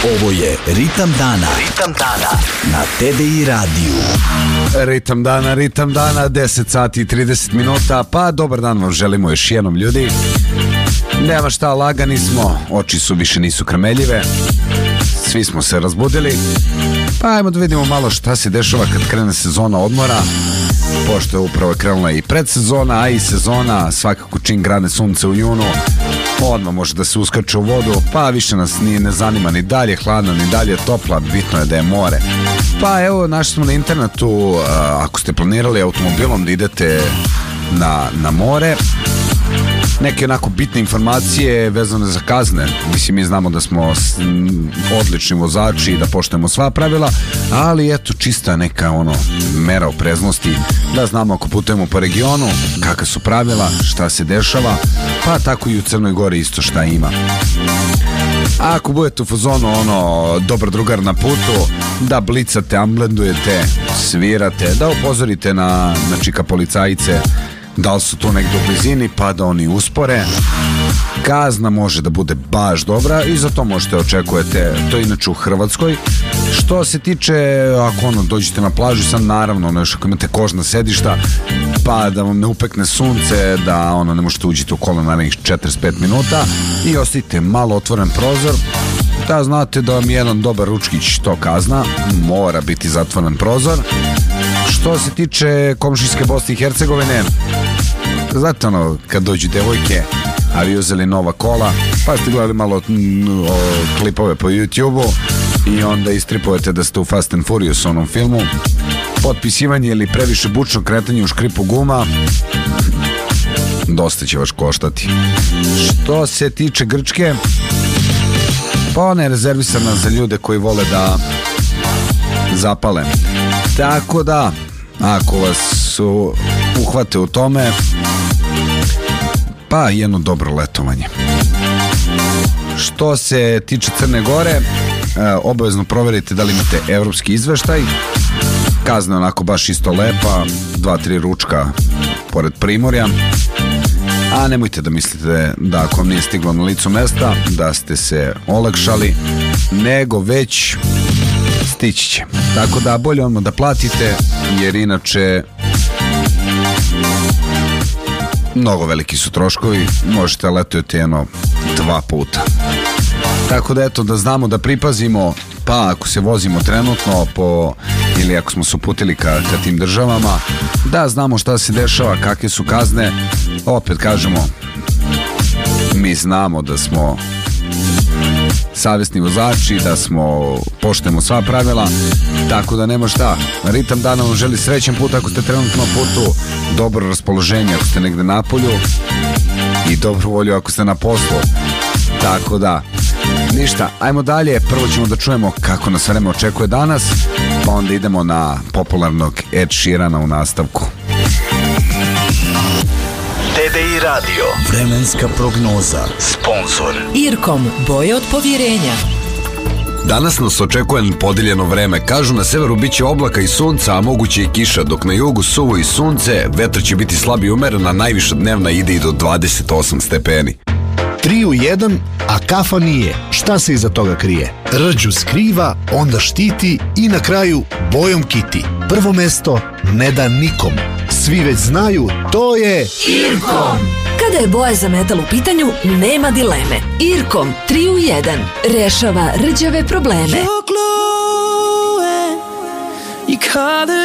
Ovo je Ritam dana. Ritam dana na TDI radiju. Ritam dana, 10 sati i 30 minuta. Pa dobar dan vam želimo još jednom, ljudi. Nema šta, lagani smo, oči su više nisu krmeljive. Svi smo se razbudili. Pa ajmo da vidimo malo šta se dešava kad krene sezona odmora. Pošto je upravo krenula i predsezona, a i sezona. Svakako čim grane sunce u junu, odmah može da se uskače u vodu. Pa više nas ni ne zanima ni dalje hladno, ni dalje topla. Bitno je da je more. Pa evo, našli smo na internetu, ako ste planirali automobilom da idete na more, neke onako bitne informacije vezane za kazne. Mislim, mi znamo da smo odlični vozači i da poštujemo sva pravila, ali eto, čista neka mera opreznosti, da znamo ako putujemo po regionu kakva su pravila, šta se dešava, pa tako i u Crnoj Gori isto šta ima. A ako budete u fazonu dobar drugar na putu, da blicate, amblendujete, svirate, da upozorite na čika policajice da li su tu negdje u blizini, pa da oni uspore, kazna može da bude baš dobra i za to možete očekujete. To je inače u Hrvatskoj. Što se tiče, ako dođete na plažu, sad naravno još ako imate kožna sedišta, pa da vam ne upekne sunce, da ne možete uđite u kola narednih 45 minuta i ostavite malo otvoren prozor, da znate da vam jedan dobar ručkić to kazna, mora biti zatvoren prozor. Što se tiče komšijske Bosne i Hercegovine, znate kad dođu devojke, a vi uzeli nova kola, pa ste gledali malo klipove po YouTube-u i onda istripujete da ste u Fast and Furious onom filmu, potpisivanje ili previše bučno kretanje u škripu guma, dosta će vas koštati. Što se tiče Grčke, pa ona je rezervisana za ljude koji vole da zapale. Tako da, ako vas uhvate u tome, pa jedno dobro letovanje. Što se tiče Crne Gore, obavezno proverite da li imate evropski izveštaj. Kazna je onako baš isto lepa, 2-3 ručka pored Primorja. A nemojte da mislite da ako vam nije stiglo na licu mesta da ste se olakšali, nego već stići će. Tako da bolje odmah da platite, jer inače mnogo veliki su troškovi, možete letujete 2 puta. Tako da eto, da znamo da pripazimo, pa ako se vozimo trenutno ili ako smo se uputili ka tim državama, da znamo šta se dešava, kakve su kazne. Opet kažemo, mi znamo da smo savjesni vozači, da poštujemo sva pravila, tako da nema šta. Ritam dana vam želi srećan put ako ste trenutno na putu, dobro raspoloženje ako ste negde na polju i dobru volju ako ste na poslu. Tako da, ništa, ajmo dalje. Prvo ćemo da čujemo kako nas vreme očekuje danas, pa onda idemo na popularnog Ed Sheerana u nastavku. TDI radio. Vremenska prognoza. Sponzor Irkom, boje od povjerenja. Danas nas očekuje podijeljeno vreme. Kažu na severu biće oblaka i sunca, a moguće i kiša, dok na jugu suvo i sunce, vetar će biti slab i umeren, a najviša dnevna ide i do 28 stepeni. 3 u 1, a kafa nije. Šta se iza toga krije? Rđu skriva, onda štiti i na kraju bojom kiti. Prvo mesto ne da nikom. Svi već znaju, to je Irkom. Kada je boja za metal u pitanju, nema dileme. Irkom 3 u 1 rešava rđave probleme.